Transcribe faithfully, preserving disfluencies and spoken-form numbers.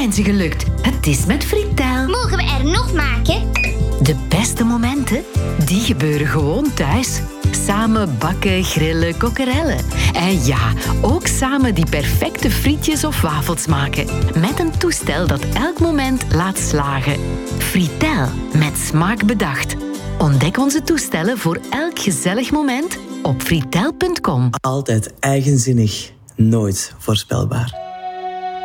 zijn ze gelukt. Het is met Fritel. Mogen we er nog maken? De beste momenten, die gebeuren gewoon thuis. Samen bakken, grillen, kokkerellen. En ja, ook samen die perfecte frietjes of wafels maken. Met een toestel dat elk moment laat slagen. Fritel, met smaak bedacht. Ontdek onze toestellen voor elk gezellig moment op fritel punt com. Altijd eigenzinnig, nooit voorspelbaar.